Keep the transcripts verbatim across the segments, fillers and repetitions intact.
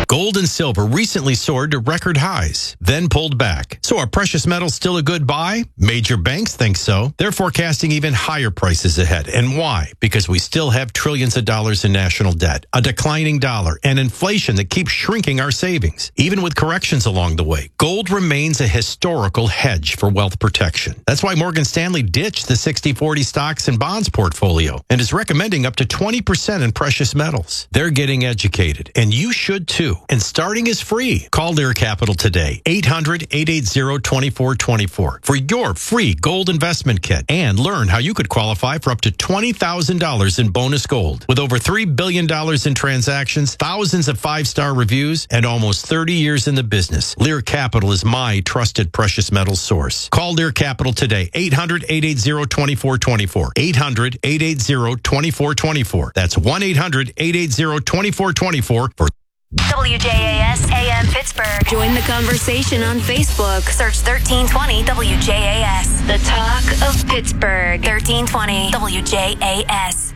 Gold and silver recently soared to record highs, then pulled back. So are precious metals still a good buy? Major banks think so. They're forecasting even higher prices ahead. And why? Because we still have trillions of dollars in national debt, a declining dollar, and inflation that keeps shrinking our savings. Even with corrections along the way, gold remains a historical hedge for wealth protection. That's why Morgan Stanley ditched the sixty forty stocks and bonds portfolio and is recommending up to twenty percent in precious metals. They're getting educated, and you should too. And starting is free. Call Lear Capital today, eight hundred, eight eight zero, two four two four for your free gold investment kit and learn how you could qualify for up to twenty thousand dollars in bonus gold. With over three billion dollars in transactions, thousands of five-star reviews, and almost thirty years in the business, Lear Capital is my trusted precious metals source. Call Lear Capital today, eight hundred, eight eight zero, two four two four, eight hundred, eight eight zero, two four two four. That's one eight hundred, eight eight zero, two four two four for W J A S A M Pittsburgh. Join the conversation on Facebook. Search thirteen twenty W J A S. The talk of Pittsburgh. thirteen twenty W J A S.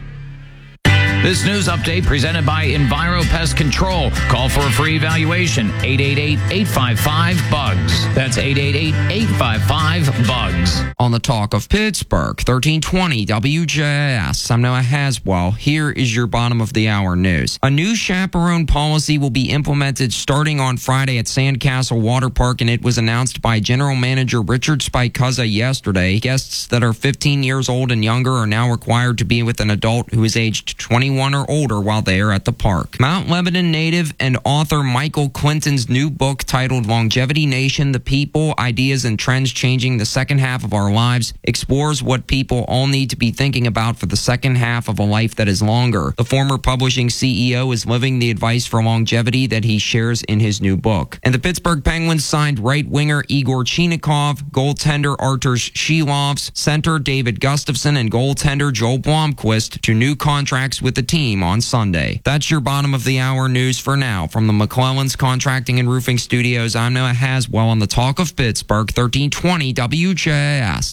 This news update presented by Enviro Pest Control. Call for a free evaluation. eight eight eight, eight five five, B U G S. That's eight eight eight, eight five five, B U G S. On the talk of Pittsburgh, thirteen twenty W J A S. I'm Noah Haswell. Here is your bottom of the hour news. A new chaperone policy will be implemented starting on Friday at Sandcastle Water Park, and it was announced by General Manager Richard Spicuzza yesterday. Guests that are fifteen years old and younger are now required to be with an adult who is aged twenty-one or older while they are at the park. Mount Lebanon native and author Michael Clinton's new book titled Longevity Nation, The People, Ideas, and Trends Changing the Second Half of Our Lives explores what people all need to be thinking about for the second half of a life that is longer. The former publishing C E O is living the advice for longevity that he shares in his new book. And the Pittsburgh Penguins signed right-winger Igor Chinikov, goaltender Arturs Shilovs, center David Gustafson, and goaltender Joel Blomqvist to new contracts with the team on Sunday. That's your bottom of the hour news for now. From the McClellan's Contracting and Roofing Studios, I'm Noah Haswell on the Talk of Pittsburgh, thirteen twenty W J A S.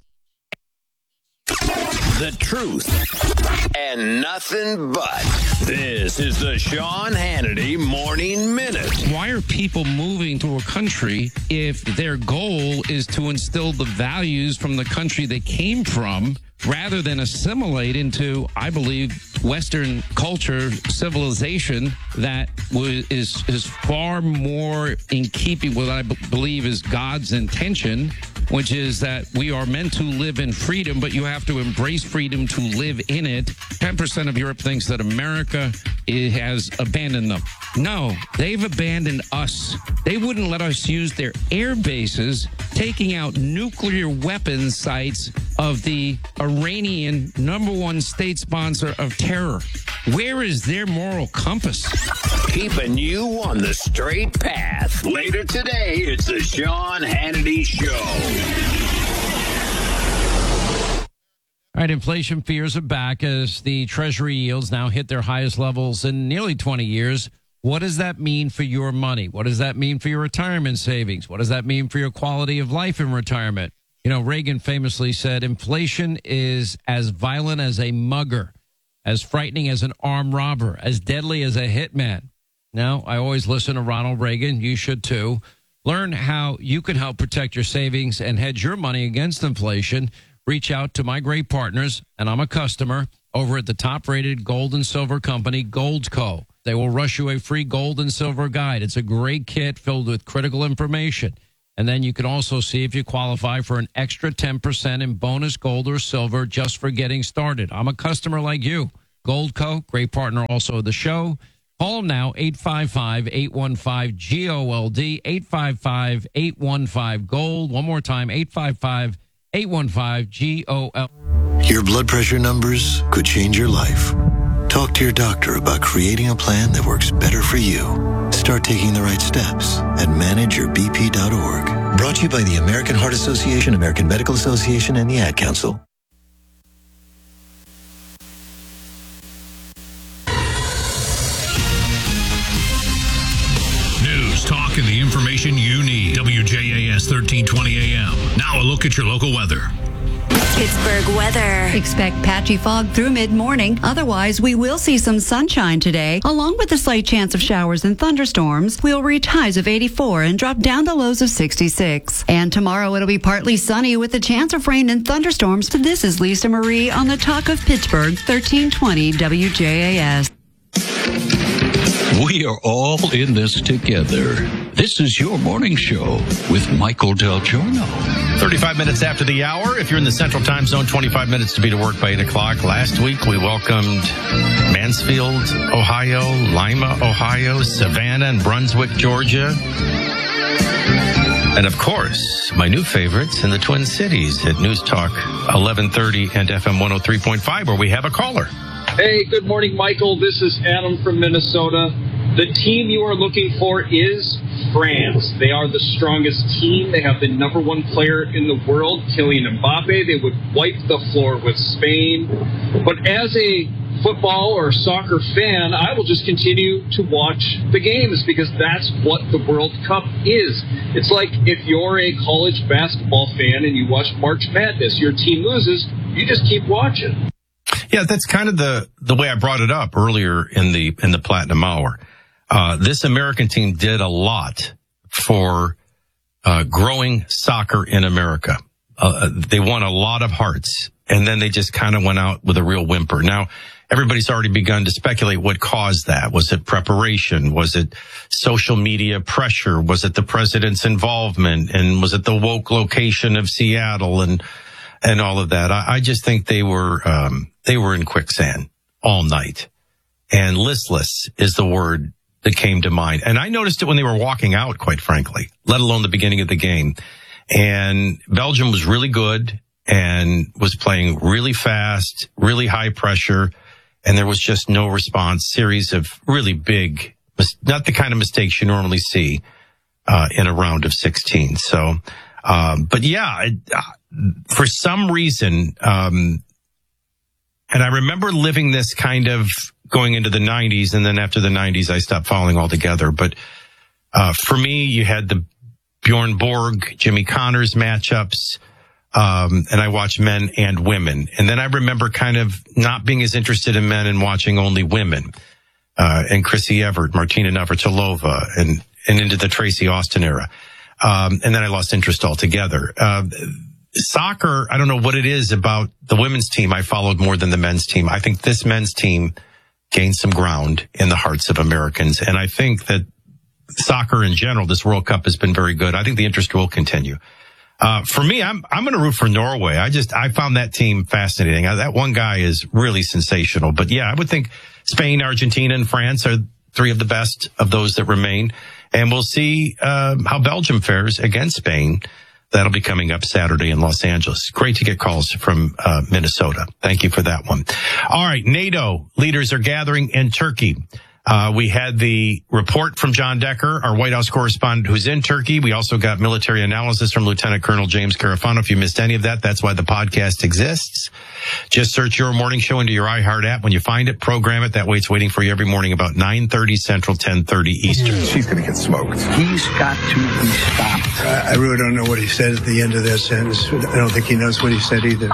The truth and nothing but. This is the Sean Hannity Morning Minute. Why are people moving to a country if their goal is to instill the values from the country they came from rather than assimilate into, I believe, Western culture, civilization that is, is far more in keeping with what I b- believe is God's intention, which is that we are meant to live in freedom, but you have to embrace freedom to live in it. ten percent of Europe thinks that America has abandoned them. No, they've abandoned us. They wouldn't let us use their air bases, taking out nuclear weapons sites of the Iranian number one state sponsor of terror. Where is their moral compass? Keeping you on the straight path. Later today, it's the Sean Hannity Show. All right, inflation fears are back as the Treasury yields now hit their highest levels in nearly twenty years. What does that mean for your money? What does that mean for your retirement savings? What does that mean for your quality of life in retirement? You know, Reagan famously said, inflation is as violent as a mugger, as frightening as an armed robber, as deadly as a hitman. Now, I always listen to Ronald Reagan. You should too. Learn how you can help protect your savings and hedge your money against inflation. Reach out to my great partners, and I'm a customer, over at the top-rated gold and silver company, Goldco. They will rush you a free gold and silver guide. It's a great kit filled with critical information. And then you can also see if you qualify for an extra ten percent in bonus gold or silver just for getting started. I'm a customer like you. Goldco, great partner also of the show. Call them now, eight five five, eight one five, G O L D, eight five five, eight one five, GOLD. One more time, eight five five, eight one five, G O L D. Your blood pressure numbers could change your life. Talk to your doctor about creating a plan that works better for you. Start taking the right steps at manage your b p dot org. Brought to you by the American Heart Association, American Medical Association, and the Ad Council. News, talk, and the information you need. W J A S thirteen twenty A M. Now a look at your local weather. Pittsburgh weather. Expect patchy fog through mid-morning. Otherwise, we will see some sunshine today, along with a slight chance of showers and thunderstorms. We'll reach highs of eighty-four and drop down to lows of sixty-six. And tomorrow it'll be partly sunny with a chance of rain and thunderstorms. This is Lisa Marie on the Talk of Pittsburgh, thirteen twenty W J A S. We are all in this together. This is your morning show with Michael Del Giorno. thirty-five minutes after the hour. If you're in the Central Time Zone, twenty-five minutes to be to work by eight o'clock. Last week, we welcomed Mansfield, Ohio, Lima, Ohio, Savannah and Brunswick, Georgia. And, of course, my new favorites in the Twin Cities at News Talk eleven thirty and F M one oh three point five, where we have a caller. Hey, good morning, Michael. This is Adam from Minnesota. The team you are looking for is France. They are the strongest team. They have the number one player in the world, Kylian Mbappe. They would wipe the floor with Spain. But as a football or soccer fan, I will just continue to watch the games because that's what the World Cup is. It's like if you're a college basketball fan and you watch March Madness, your team loses, you just keep watching. Yeah, that's kind of the, the way I brought it up earlier in the in the Platinum Hour. Uh, this American team did a lot for uh, growing soccer in America. Uh, they won a lot of hearts, and then they just kind of went out with a real whimper. Now, everybody's already begun to speculate what caused that. Was it preparation? Was it social media pressure? Was it the president's involvement? And was it the woke location of Seattle and and all of that? I, I just think they were um, they were in quicksand all night. And listless is the word that came to mind. And I noticed it when they were walking out, quite frankly, let alone the beginning of the game. And Belgium was really good and was playing really fast, really high pressure. And there was just no response. Series of really big, not the kind of mistakes you normally see uh, in a round of sixteen. So, um, but yeah, it, uh, for some reason, um, and I remember living this kind of going into the nineties, and then after the nineties, I stopped following altogether. But uh, for me, you had the Bjorn Borg, Jimmy Connors matchups, um, and I watched men and women. And then I remember kind of not being as interested in men and watching only women, uh, and Chrissy Evert, Martina Navratilova, and, and into the Tracy Austin era. Um, and then I lost interest altogether. Uh, soccer, I don't know what it is about the women's team I followed more than the men's team. I think this men's team gained some ground in the hearts of Americans. And I think that soccer in general, this World Cup has been very good. I think the interest will continue. Uh, for me, I'm, I'm going to root for Norway. I just, I found that team fascinating. Uh, that one guy is really sensational. But yeah, I would think Spain, Argentina, and France are three of the best of those that remain. And we'll see, uh, how Belgium fares against Spain. That'll be coming up Saturday in Los Angeles. Great to get calls from uh, Minnesota. Thank you for that one. All right, NATO leaders are gathering in Turkey. Uh, we had the report from John Decker, our White House correspondent who's in Turkey. We also got military analysis from Lieutenant Colonel James Carafano. If you missed any of that, that's why the podcast exists. Just search Your Morning Show into your iHeart app. When you find it, program it. That way it's waiting for you every morning about nine thirty Central, ten thirty Eastern. She's going to get smoked. He's got to be stopped. I really don't know what he said at the end of that sentence. I don't think he knows what he said either.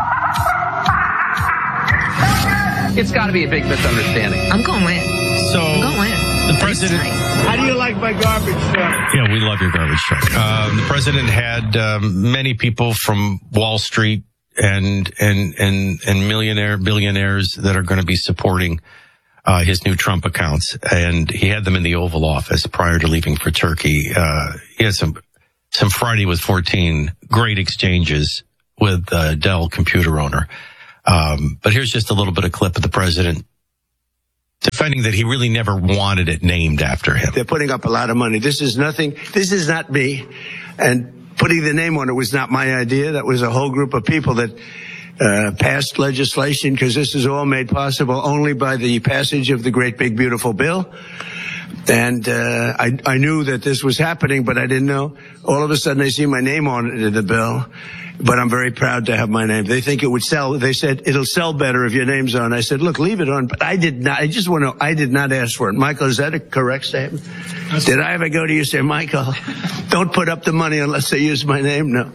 It's got to be a big misunderstanding. I'm going with. So I'm going with. The president. How do you like my garbage truck? Yeah, we love your garbage truck. Um, the president had um, many people from Wall Street and and and and millionaire billionaires that are going to be supporting uh, his new Trump accounts, and he had them in the Oval Office prior to leaving for Turkey. Uh, he had some some Friday with fourteen great exchanges with uh, Dell computer owner. Um, but here's just a little bit of clip of the president defending that he really never wanted it named after him. They're putting up a lot of money. This is nothing. This is not me. And putting the name on it was not my idea. That was a whole group of people that uh, passed legislation, because this is all made possible only by the passage of the great big beautiful bill. And uh, I, I knew that this was happening, but I didn't know. All of a sudden, I see my name on it in the bill. But I'm very proud to have my name. They think it would sell. They said it'll sell better if your name's on. I said, look, leave it on. But I did not. I just want to. I did not ask for it. Michael, is that a correct statement? Did I ever go to you and say, Michael, don't put up the money unless they use my name? No.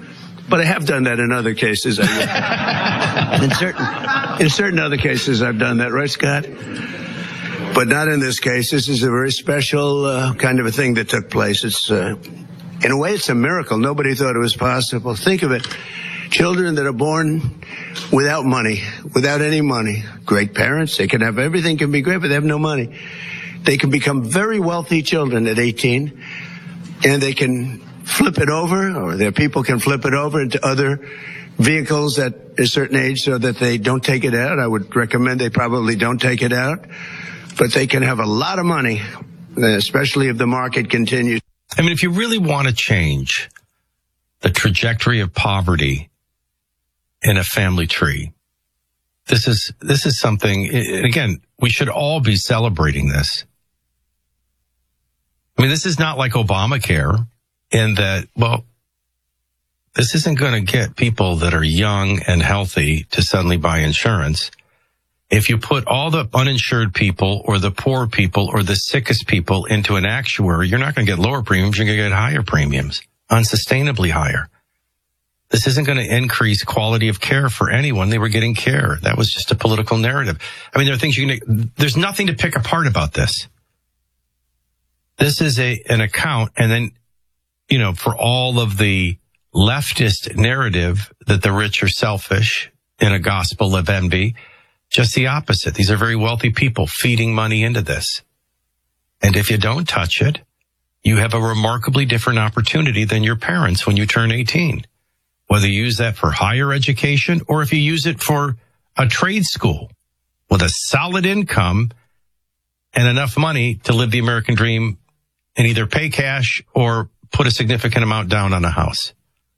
but I have done that in other cases. I, in certain, in certain other cases, I've done that, right, Scott? But not in this case. This is a very special uh, kind of a thing that took place. It's, uh, in a way, it's a miracle. Nobody thought it was possible. Think of it. Children that are born without money, without any money. Great parents. They can have everything can be great, but they have no money. They can become very wealthy children at eighteen, and they can flip it over, or their people can flip it over into other vehicles at a certain age so that they don't take it out. I would recommend they probably don't take it out, but they can have a lot of money, especially if the market continues. I mean, if you really want to change the trajectory of poverty in a family tree, this is, this is something, and again, we should all be celebrating this. I mean, this is not like Obamacare in that, well, this isn't going to get people that are young and healthy to suddenly buy insurance. If you put all the uninsured people or the poor people or the sickest people into an actuary, you're not going to get lower premiums, you're going to get higher premiums, unsustainably higher. This isn't going to increase quality of care for anyone. They were getting care. That was just a political narrative. I mean, there are things you can, there's nothing to pick apart about this. This is a, an account, and then, you know, for all of the leftist narrative that the rich are selfish in a gospel of envy, just the opposite. These are very wealthy people feeding money into this. And if you don't touch it, you have a remarkably different opportunity than your parents when you turn eighteen. Whether you use that for higher education or if you use it for a trade school with a solid income and enough money to live the American dream and either pay cash or put a significant amount down on a house.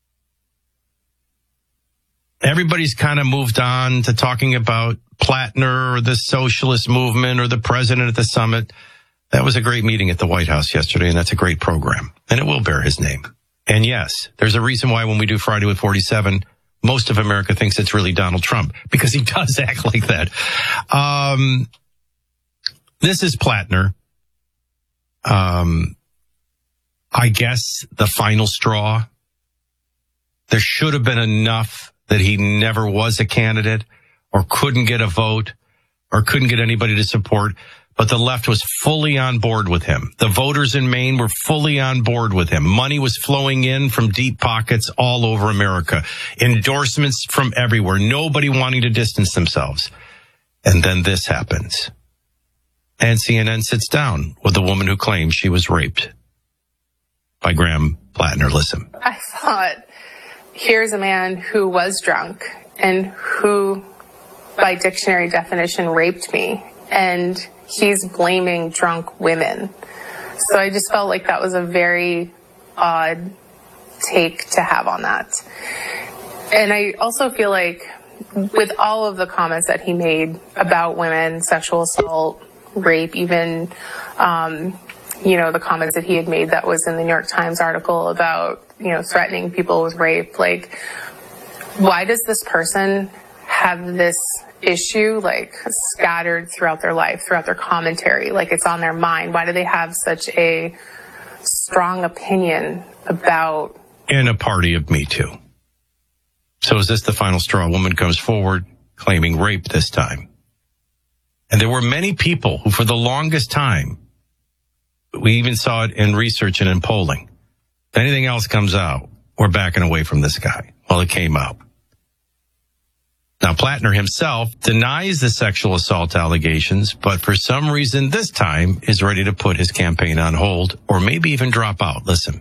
Everybody's kind of moved on to talking about Plattner or the socialist movement or the president at the summit. That was a great meeting at the White House yesterday, and that's a great program, and it will bear his name. And yes, there's a reason why when we do Friday with forty-seven, most of America thinks it's really Donald Trump, because he does act like that. Um, this is Plattner. Um, I guess the final straw. There should have been enough that he never was a candidate or couldn't get a vote or couldn't get anybody to support. But the left was fully on board with him. The voters in Maine were fully on board with him. Money was flowing in from deep pockets all over America. Endorsements from everywhere. Nobody wanting to distance themselves. And then this happens. And C N N sits down with the woman who claims she was raped by Graham Plattner. Listen. I thought, here's a man who was drunk and who, by dictionary definition, raped me. And he's blaming drunk women. So I just felt like that was a very odd take to have on that. And I also feel like with all of the comments that he made about women, sexual assault, rape, even, um, you know, the comments that he had made that was in the New York Times article about, you know, threatening people with rape, like, why does this person have this issue like scattered throughout their life, throughout their commentary, like it's on their mind? Why do they have such a strong opinion about in a party of Me Too? So is this the final straw? A woman comes forward claiming rape this time. And there were many people who for the longest time, we even saw it in research and in polling, if anything else comes out, we're backing away from this guy. Well, it came out. Now, Plattner himself denies the sexual assault allegations, but for some reason this time is ready to put his campaign on hold or maybe even drop out. Listen.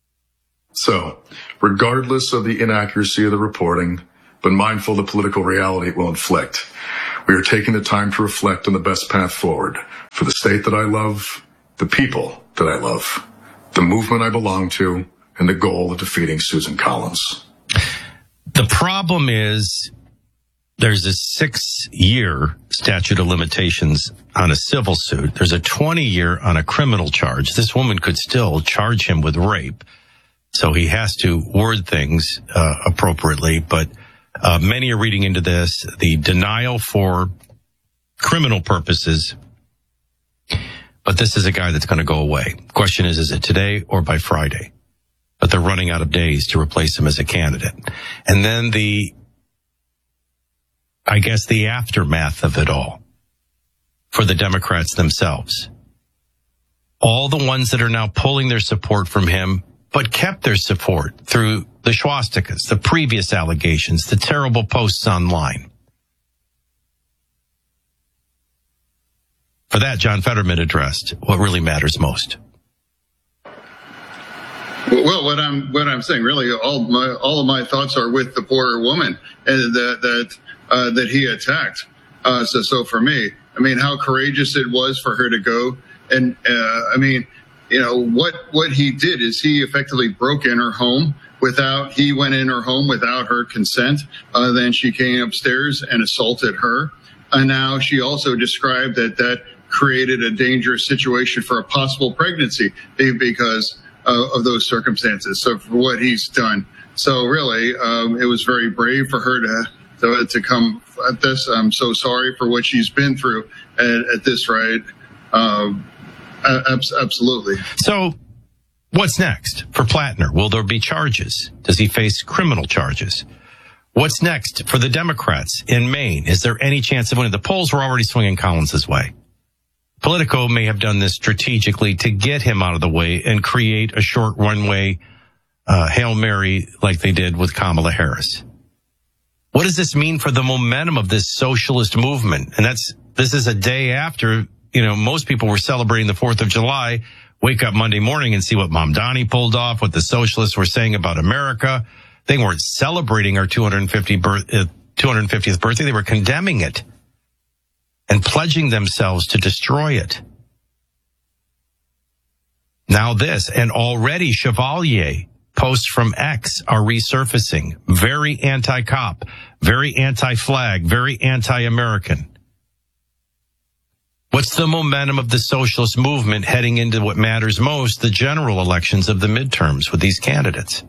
So, regardless of the inaccuracy of the reporting, but mindful of the political reality it will inflict, we are taking the time to reflect on the best path forward for the state that I love, the people that I love, the movement I belong to, and the goal of defeating Susan Collins. The problem is, there's a six-year statute of limitations on a civil suit. There's a twenty-year on a criminal charge. This woman could still charge him with rape. So he has to word things uh, appropriately. But uh, many are reading into this the denial for criminal purposes. But this is a guy that's going to go away. Question is, is it today or by Friday? But the they're running out of days to replace him as a candidate. And then the, I guess, the aftermath of it all for the Democrats themselves. All the ones that are now pulling their support from him, but kept their support through the swastikas, the previous allegations, the terrible posts online. For that, John Fetterman addressed what really matters most. Well, what I'm what I'm saying, really, all my all of my thoughts are with the poor woman and that that uh, that he attacked. Uh, so, so for me, I mean, how courageous it was for her to go, and uh, I mean, you know, what what he did is he effectively broke in her home without he went in her home without her consent. Uh, then she came upstairs and assaulted her, and now she also described that that created a dangerous situation for a possible pregnancy because uh, of those circumstances. So for what he's done. So really, um, it was very brave for her to, to, to come at this. I'm so sorry for what she's been through at, at this rate. Um, absolutely. So what's next for Plattner? Will there be charges? Does he face criminal charges? What's next for the Democrats in Maine? Is there any chance of winning? The polls were already swinging Collins's way. Politico may have done this strategically to get him out of the way and create a short runway uh, Hail Mary like they did with Kamala Harris. What does this mean for the momentum of this socialist movement? And that's this is a day after, you know, most people were celebrating the fourth of July. Wake up Monday morning and see what Mamdani pulled off, what the socialists were saying about America. They weren't celebrating our two hundred fiftieth birth, uh, two hundred fiftieth birthday. They were condemning it and pledging themselves to destroy it. Now this, and already Chevalier posts from X are resurfacing. Very anti-cop, very anti-flag, very anti-American. What's the momentum of the socialist movement heading into what matters most, the general elections of the midterms with these candidates?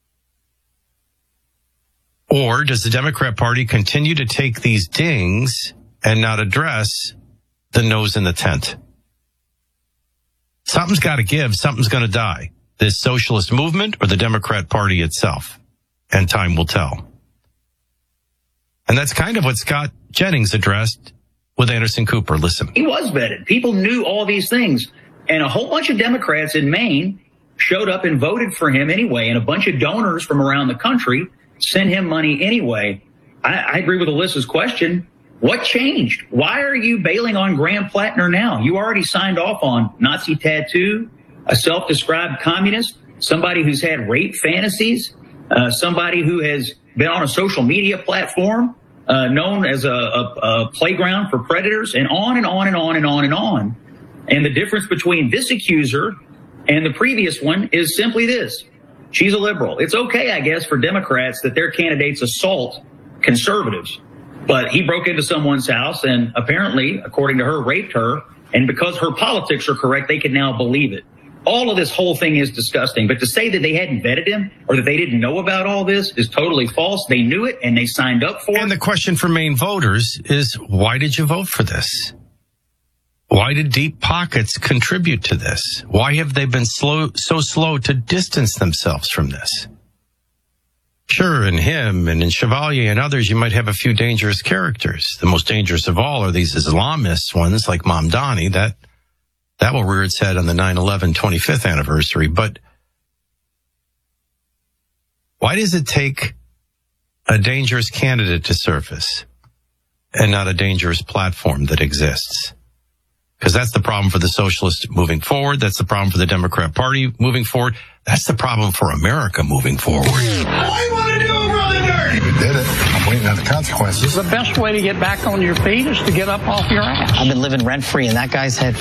Or does the Democrat Party continue to take these dings and not address the nose in the tent? Something's got to give. Something's going to die. This socialist movement or the Democrat Party itself. And time will tell. And that's kind of what Scott Jennings addressed with Anderson Cooper. Listen. He was vetted. People knew all these things. And a whole bunch of Democrats in Maine showed up and voted for him anyway. And a bunch of donors from around the country sent him money anyway. I, I agree with Alyssa's question. What changed? Why are you bailing on Graham Plattner now? You already signed off on Nazi tattoo, a self-described communist, somebody who's had rape fantasies, uh, somebody who has been on a social media platform uh, known as a, a, a playground for predators, and on and on and on and on and on. And the difference between this accuser and the previous one is simply this. She's a liberal. It's okay, I guess, for Democrats that their candidates assault conservatives. But he broke into someone's house and apparently, according to her, raped her. And because her politics are correct, they can now believe it. All of this whole thing is disgusting. But to say that they hadn't vetted him or that they didn't know about all this is totally false. They knew it and they signed up for it. And the question for Maine voters is, why did you vote for this? Why did deep pockets contribute to this? Why have they been slow, so slow to distance themselves from this? Sure, in him and in Chevalier and others, you might have a few dangerous characters. The most dangerous of all are these Islamist ones like Mamdani. That that will rear its head on the nine eleven twenty-fifth anniversary. But why does it take a dangerous candidate to surface and not a dangerous platform that exists? Because that's the problem for the socialists moving forward. That's the problem for the Democrat Party moving forward. That's the problem for America moving forward. I want to do it, Brother Dirty. You did it. I'm waiting on the consequences. The best way to get back on your feet is to get up off your ass. I've been living rent-free in that guy's head